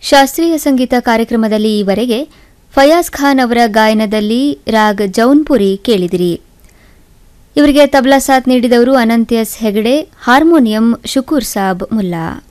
ಶಾಸ್ತ್ರೀಯ ಸಂಗೀತ ಕಾರ್ಯಕ್ರಮದಲ್ಲಿ ಈವರೆಗೆ ಫಯಾಜ್ ಖಾನ್ ಅವರ ಗಾಯನದಲ್ಲಿ ರಾಗ್ ಜೌನ್ಪುರಿ ಕೇಳಿದಿರಿ. ಇವರಿಗೆ ತಬಲಾ ಸಾಥ್ ನೀಡಿದವರು ಅನಂತ್ ಎಸ್ ಹೆಗಡೆ, ಹಾರ್ಮೋನಿಯಂ ಶುಕೂರ್ ಸಾಬ್ ಮುಲ್ಲಾ.